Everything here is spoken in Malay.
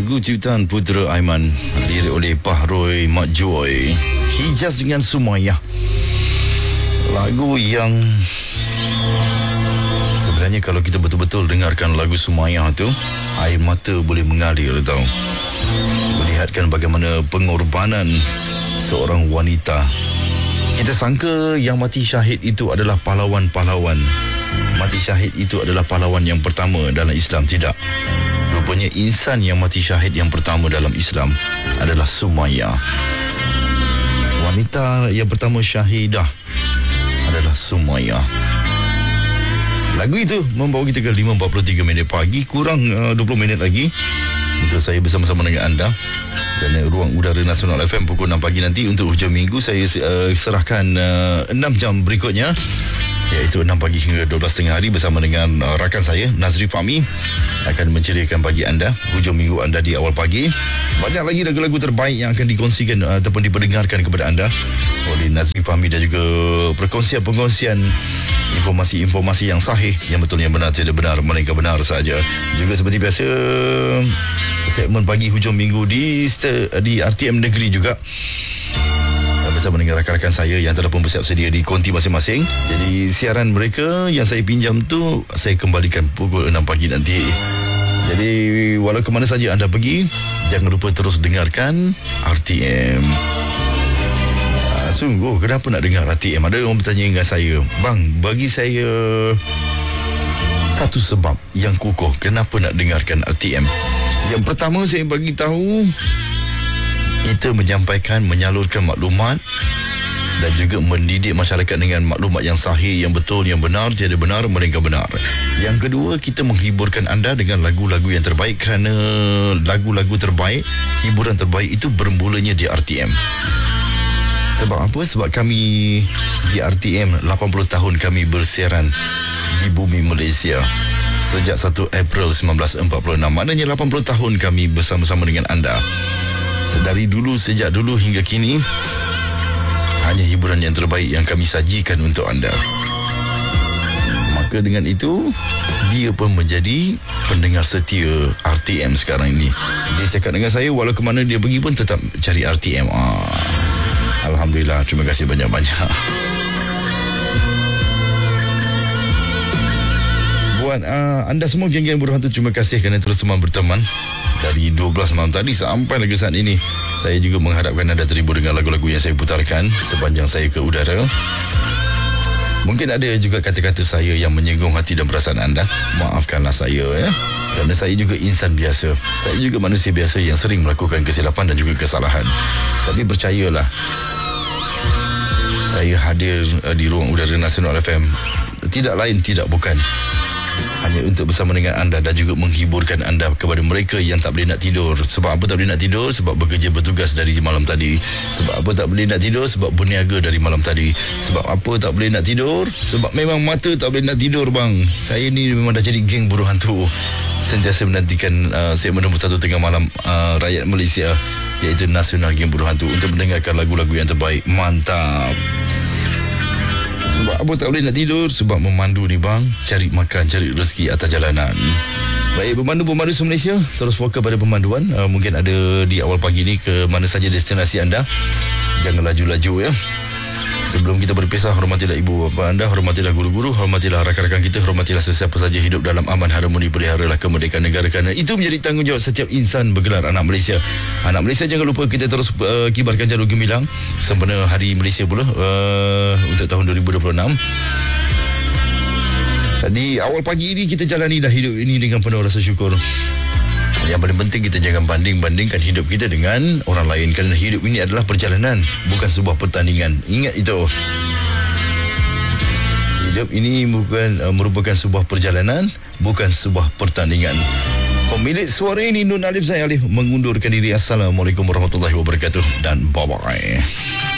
Lagu ciptaan Putera Aiman, lirik oleh Pahroy Mak Joy, Hijaz dengan Sumayyah. Lagu yang sebenarnya kalau kita betul-betul dengarkan lagu Sumayyah tu, air mata boleh mengalir tau. Melihatkan bagaimana pengorbanan seorang wanita. Kita sangka yang mati syahid itu adalah pahlawan-pahlawan. Mati syahid itu adalah pahlawan yang pertama dalam Islam. Tidak. Rupanya insan yang mati syahid yang pertama dalam Islam adalah Sumayyah. Wanita yang pertama syahidah adalah Sumayyah. Lagu itu membawa kita ke 5.43 minit pagi, kurang 20 minit lagi untuk saya bersama-sama dengan anda. Kerana Ruang Udara Nasional FM pukul 6 pagi nanti untuk hujung minggu saya serahkan 6 jam berikutnya, iaitu 6 pagi hingga 12 tengah hari bersama dengan rakan saya Nazri Fahmi akan menceriakan pagi anda, hujung minggu anda di awal pagi. Banyak lagi lagu-lagu terbaik yang akan dikongsikan ataupun diperdengarkan kepada anda oleh Nazri Fahmi dan juga perkongsian-perkongsian informasi-informasi yang sahih, yang betulnya benar, tidak benar, mereka benar saja. Juga seperti biasa, segmen pagi hujung minggu di RTM Negeri juga bersama dengan rakan-rakan saya yang telah pun bersiap sedia di konti masing-masing. Jadi siaran mereka yang saya pinjam tu saya kembalikan pukul 6 pagi nanti. Jadi walau ke mana saja anda pergi, jangan lupa terus dengarkan RTM. Sungguh kenapa nak dengar RTM? Ada orang bertanya dengan saya, bang, bagi saya satu sebab yang kukuh kenapa nak dengarkan RTM. Yang pertama saya bagi tahu, kita menyampaikan, menyalurkan maklumat dan juga mendidik masyarakat dengan maklumat yang sahih, yang betul, yang benar, tiada benar, mereka benar. Yang kedua, kita menghiburkan anda dengan lagu-lagu yang terbaik, kerana lagu-lagu terbaik, hiburan terbaik itu bermulanya di RTM. Sebab apa? Sebab kami di RTM 80 tahun kami bersiaran di bumi Malaysia. Sejak 1 April 1946. Maknanya 80 tahun kami bersama-sama dengan anda. Dari dulu, sejak dulu hingga kini, hanya hiburan yang terbaik yang kami sajikan untuk anda. Maka dengan itu, dia pun menjadi pendengar setia RTM sekarang ini. Dia cakap dengan saya, walau ke mana dia pergi pun tetap cari RTM. Alhamdulillah, terima kasih banyak-banyak. Buat anda semua geng-geng buruh hantu, terima kasih kerana terus semua berteman. Dari 12 malam tadi sampai lagi saat ini, saya juga mengharapkan anda terhibur dengan lagu-lagu yang saya putarkan sepanjang saya ke udara. Mungkin ada juga kata-kata saya yang menyinggung hati dan perasaan anda. Maafkanlah saya ya. Kerana saya juga insan biasa. Saya juga manusia biasa yang sering melakukan kesilapan dan juga kesalahan. Tapi percayalah, saya hadir di Ruang Udara Nasional FM tidak lain, tidak bukan, hanya untuk bersama dengan anda dan juga menghiburkan anda kepada mereka yang tak boleh nak tidur. Sebab apa tak boleh nak tidur? Sebab bekerja bertugas dari malam tadi. Sebab apa tak boleh nak tidur? Sebab berniaga dari malam tadi. Sebab apa tak boleh nak tidur? Sebab memang mata tak boleh nak tidur bang. Saya ni memang dah jadi geng buruh hantu. Sentiasa menantikan segmen nombor 1 tengah malam rakyat Malaysia, iaitu Nasional Geng Buruh Hantu, untuk mendengarkan lagu-lagu yang terbaik. Mantap. Sebab apa tak boleh nak tidur? Sebab memandu ni bang, cari makan, cari rezeki atas jalanan. Baik, pemandu-pemandu se-Malaysia, terus fokus pada pemanduan. Mungkin ada di awal pagi ni ke mana saja destinasi anda. Jangan laju-laju ya. Sebelum kita berpisah, hormatilah ibu bapa anda, hormatilah guru-guru, hormatilah rakan-rakan kita, hormatilah sesiapa saja hidup dalam aman, harmoni, peliharalah kemerdekaan negara, kerana itu menjadi tanggungjawab setiap insan bergelar anak Malaysia. Anak Malaysia, jangan lupa kita terus kibarkan jarum gemilang sempena Hari Malaysia pula untuk tahun 2026. Di awal pagi ini kita jalani dah hidup ini dengan penuh rasa syukur. Yang paling penting, kita jangan banding-bandingkan hidup kita dengan orang lain, kerana hidup ini adalah perjalanan, bukan sebuah pertandingan. Ingat itu. Hidup ini bukan merupakan sebuah perjalanan, bukan sebuah pertandingan. Pemilik suara ini Nun Alif, saya Alif mengundurkan diri. Assalamualaikum warahmatullahi wabarakatuh dan bye-bye.